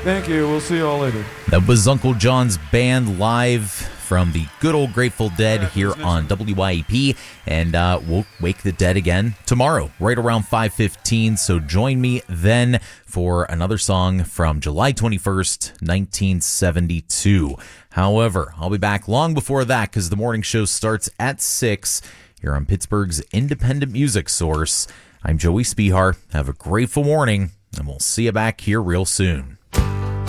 Thank you. We'll see you all later. That was Uncle John's band live from the good old Grateful Dead here on WYEP, and we'll wake the dead again tomorrow, right around 5:15. So join me then for another song from July 21st, 1972. However, I'll be back long before that because the morning show starts at 6 here on Pittsburgh's independent music source. I'm Joey Spihar. Have a grateful morning, and we'll see you back here real soon.